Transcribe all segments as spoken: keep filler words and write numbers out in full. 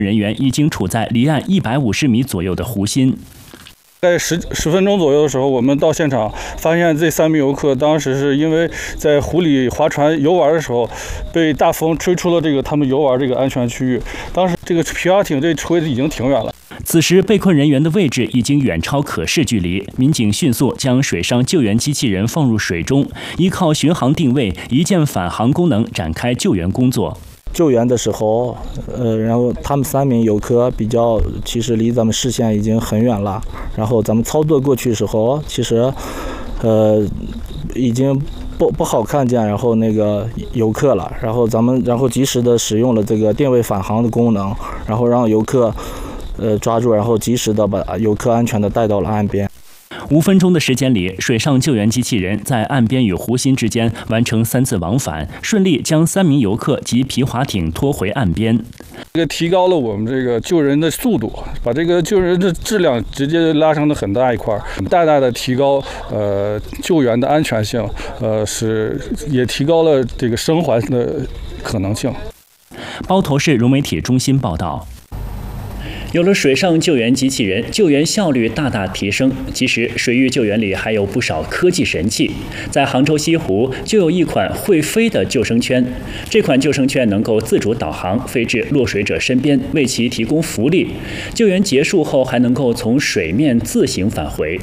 人员已经处在离岸一百五十米左右的湖心。 在十十分钟左右的时候，我们到现场发现这三名游客当时是因为在湖里划船游玩的时候，被大风吹出了这个他们游玩这个安全区域。当时这个皮划艇这吹的已经挺远了。 此时被困人员的位置已经远超可视距离，民警迅速将水上救援机器人放入水中，依靠巡航定位、一键返航功能展开救援工作。 救援的时候，呃，然后他们三名游客比较，其实离咱们视线已经很远了。然后咱们操作过去的时候，其实，呃，已经不不好看见，然后那个游客了。然后咱们然后及时的使用了这个定位返航的功能，然后让游客，呃，抓住，然后及时的把游客安全的带到了岸边。 五分钟的时间里，水上救援机器人在岸边与湖心之间完成三次往返，顺利将三名游客及皮划艇拖回岸边。 这个提高了我们这个救人的速度，把这个救人的质量直接拉升了很大一块，大大的提高呃救援的安全性，呃是也提高了这个生还的可能性。 包头市融媒体中心报道。有了水上救援机器人，救援效率大大提升。其实，水域救援里还有不少科技神器。在杭州西湖就有一款会飞的救生圈，这款救生圈能够自主导航，飞至落水者身边，为其提供浮力。救援结束后，还能够从水面自行返回。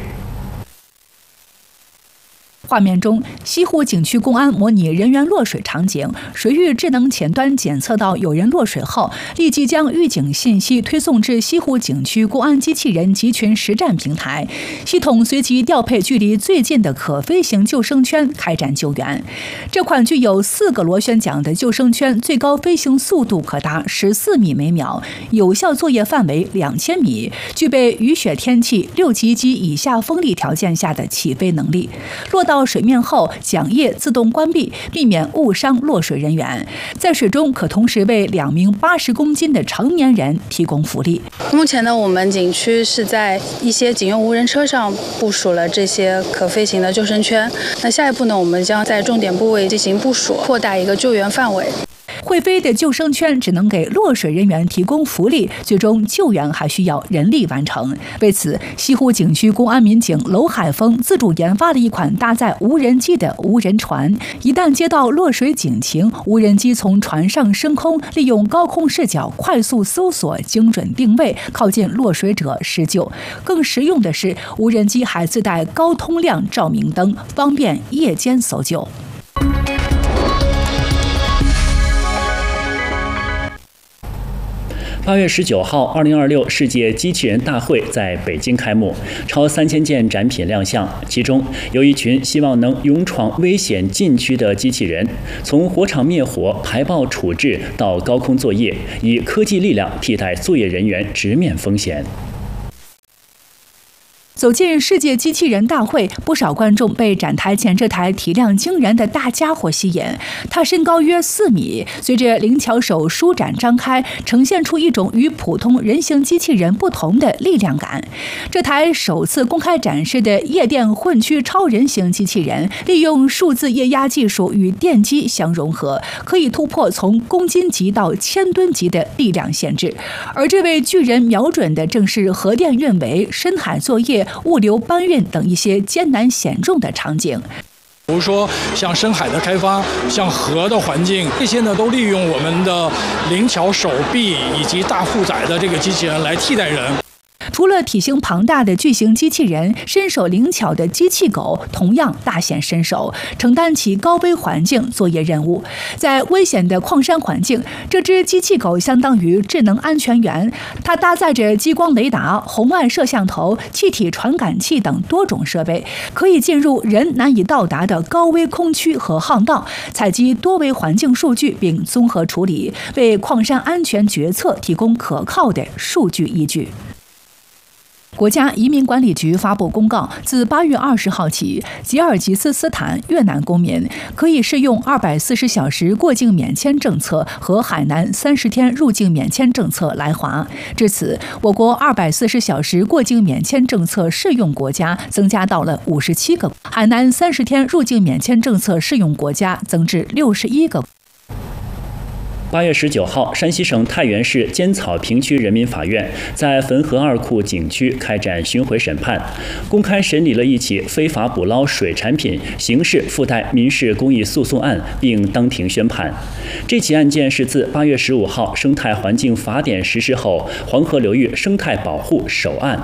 画面中，西湖景区公安模拟人员落水场景，水域智能前端检测到有人落水后，立即将预警信息推送至西湖景区公安机器人集群实战平台，系统随即调配距离最近的可飞行救生圈开展救援。这款具有四个螺旋桨的救生圈，最高飞行速度可达十四米每秒，有效作业范围两千米，具备雨雪天气、六级及以下风力条件下的起飞能力。落到水面后，桨叶自动关闭，避免误伤落水人员。在水中可同时为两名八十公斤的成年人提供浮力。 目前呢，我们景区是在一些警用无人车上部署了这些可飞行的救生圈。那下一步呢，我们将在重点部位进行部署，扩大一个救援范围。 会飞的救生圈只能给落水人员提供浮力，最终救援还需要人力完成。为此，西湖景区公安民警娄海峰自主研发了一款搭载无人机的无人船。一旦接到落水警情，无人机从船上升空，利用高空视角快速搜索、精准定位，靠近落水者施救。更实用的是，无人机还自带高通亮照明灯，方便夜间搜救。 八月十九号，二零二六世界机器人大会在北京开幕，超三千件展品亮相。其中有一群希望能勇闯危险禁区的机器人，从火场灭火、排爆处置到高空作业，以科技力量替代作业人员直面风险。 走进世界机器人大会，不少观众被展台前这台体量惊人的大家伙吸引。它身高约四米，随着灵巧手舒展张开，呈现出一种与普通人形机器人不同的力量感。这台首次公开展示的夜电混驱超人型机器人，利用数字液压技术与电机相融合，可以突破从公斤级到千吨级的力量限制。而这位巨人瞄准的正是核电运维、深海作业、物流搬运等一些艰难险重的场景。 比如说像深海的开发，像河的环境，这些呢都利用我们的灵巧手臂以及大负载的这个机器人来替代人。 除了体型庞大的巨型机器人，身手灵巧的机器狗同样大显身手，承担起高危环境作业任务。在危险的矿山环境，这只机器狗相当于智能安全员，它搭载着激光雷达、红外摄像头、气体传感器等多种设备，可以进入人难以到达的高危空区和巷道，采集多维环境数据并综合处理，为矿山安全决策提供可靠的数据依据。国家移民管理局发布公告，自八月二十号起，吉尔吉斯斯坦越南公民可以适用二百四十小时过境免签政策和海南三十天入境免签政策来华。至此，我国二百四十小时过境免签政策适用国家增加到了五十七个，海南三十天入境免签政策适用国家增至六十一个。 八月十九号，山西省太原市尖草坪区人民法院在汾河二库景区开展巡回审判，公开审理了一起非法捕捞水产品刑事附带民事公益诉讼案，并当庭宣判。这起案件是自八月十五号生态环境法典实施后黄河流域生态保护首案。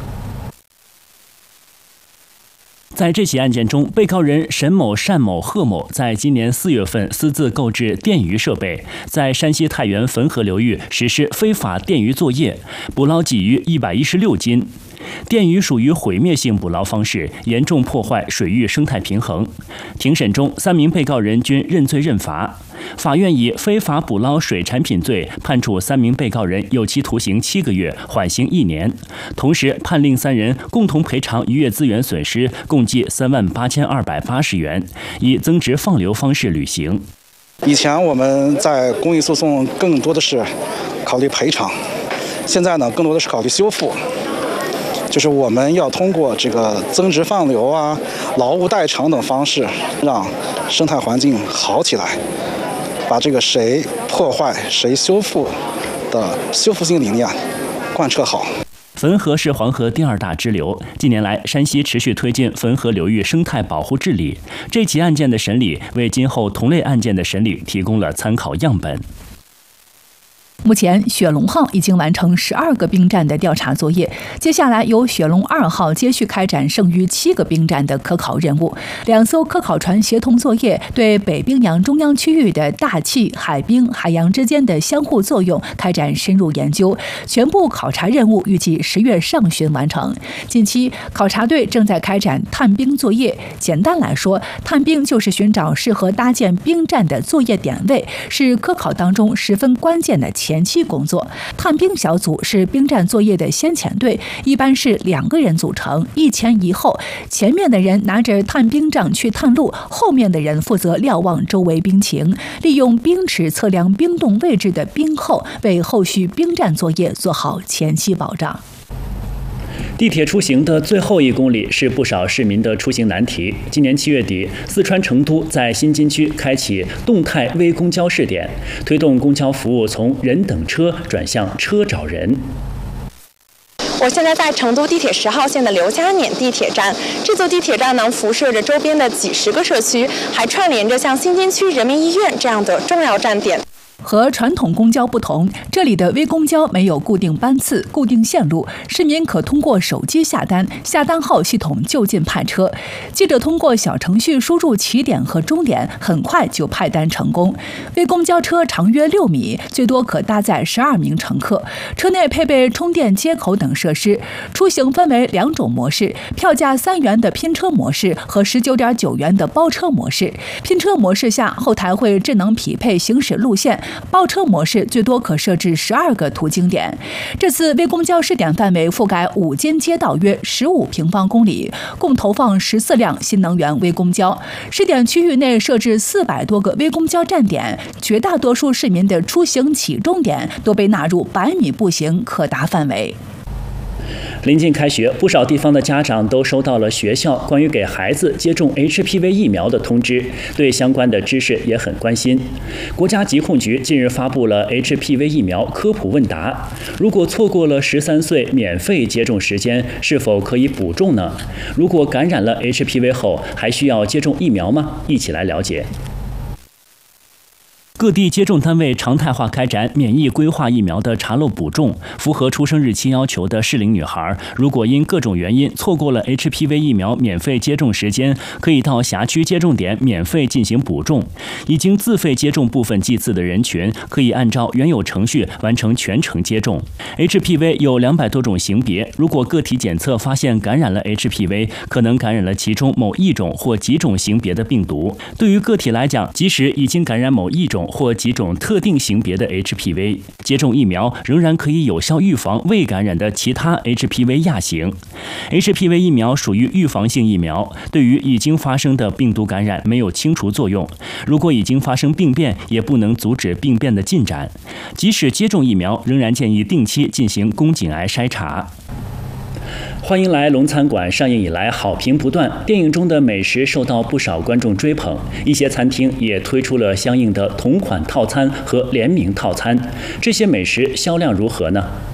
在这起案件中，被告人沈某、单某、贺某在今年四月份私自购置电鱼设备，在山西太原汾河流域实施非法电鱼作业，捕捞鲫鱼一百一十六斤。电鱼属于毁灭性捕捞方式，严重破坏水域生态平衡。庭审中，三名被告人均认罪认罚。法院以非法捕捞水产品罪判处三名被告人有期徒刑七个月，缓刑一年，同时判令三人共同赔偿渔业资源损失共计三万八千二百八十元，以增值放流方式履行。 以前我们在公益诉讼更多的是考虑赔偿，现在呢更多的是考虑修复。就是我们要通过这个增值放流啊、劳务代偿等方式，让生态环境好起来，把这个谁破坏谁修复的修复性理念贯彻好。 汾河是黄河第二大支流，近年来山西持续推进汾河流域生态保护治理。这起案件的审理为今后同类案件的审理提供了参考样本。 目前，雪龙号已经完成十二个兵站的调查作业，接下来由雪龙二号接续开展剩余七个兵站的科考任务。两艘科考船协同作业，对北冰洋中央区域的大气、海冰、海洋之间的相互作用开展深入研究。全部考察任务预计十月上旬完成。近期，考察队正在开展探冰作业。简单来说，探冰就是寻找适合搭建兵站的作业点位，是科考当中十分关键的前期工作。探冰小组是兵站作业的先遣队，一般是两个人组成，一前一后，前面的人拿着探冰杖去探路，后面的人负责瞭望周围冰情，利用冰尺测量冰洞位置的冰厚，为后续兵站作业做好前期保障。 地铁出行的最后一公里是不少市民的出行难题。今年七月底，四川成都在新津区开启动态微公交试点，推动公交服务从人等车转向车找人。 我现在在成都地铁十号线的刘家碾地铁站，这座地铁站呢辐射着周边的几十个社区，还串联着像新津区人民医院这样的重要站点。 和传统公交不同，这里的微公交没有固定班次、固定线路，市民可通过手机下单，下单后系统就近派车。记者通过小程序输入起点和终点，很快就派单成功。微公交车长约六米，最多可搭载十二名乘客，车内配备充电接口等设施。出行分为两种模式：票价三元的拼车模式和十九点九元的包车模式。拼车模式下，后台会智能匹配行驶路线。包车模式最多可设置十二个途经点。这次微公交试点范围覆盖五间街道约十五平方公里，共投放十四辆新能源微公交。试点区域内设置四百多个微公交站点，绝大多数市民的出行起终点都被纳入百米步行可达范围。 临近开学，不少地方的家长都收到了学校关于给孩子接种 H P V 疫苗的通知，对相关的知识也很关心。国家疾控局近日发布了 H P V 疫苗科普问答，如果错过了十三岁免费接种时间，是否可以补种呢？如果感染了 H P V 后，还需要接种疫苗吗？一起来了解。各地接种单位常态化开展免疫规划疫苗的查漏补种，符合出生日期要求的适龄女孩，如果因各种原因错过了 H P V 疫苗免费接种时间，可以到辖区接种点免费进行补种。已经自费接种部分剂次的人群，可以按照原有程序完成全程接种。H P V 有两百多种型别，如果个体检测发现感染了 H P V， 可能感染了其中某一种或几种型别的病毒。对于个体来讲，即使已经感染某一种或几种特定型别的 H P V， 接种疫苗仍然可以有效预防未感染的其他 H P V 亚型。H P V 疫苗属于预防性疫苗，对于已经发生的病毒感染没有清除作用。如果已经发生病变，也不能阻止病变的进展。即使接种疫苗，仍然建议定期进行宫颈癌筛查。 欢迎来龙餐馆上映以来好评不断，电影中的美食受到不少观众追捧，一些餐厅也推出了相应的同款套餐和联名套餐。这些美食销量如何呢？